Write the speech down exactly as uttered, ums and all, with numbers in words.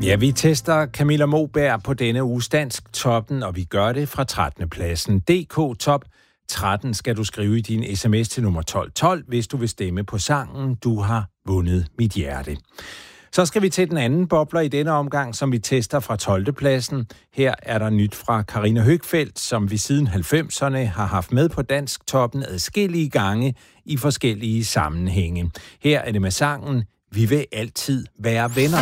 Ja, vi tester Camilla Moberg på denne uges Dansk Toppen, og vi gør det fra trettende pladsen. D K Top tretten skal du skrive i din sms til nummer tolv tolv, hvis du vil stemme på sangen Du har vundet mit hjerte. Så skal vi til den anden bobler i denne omgang, som vi tester fra tolvte pladsen. Her er der nyt fra Karina Høgfeldt, som vi siden halvfemserne har haft med på Dansk Toppen adskillige gange i forskellige sammenhænge. Her er det med sangen Vi vil altid være venner.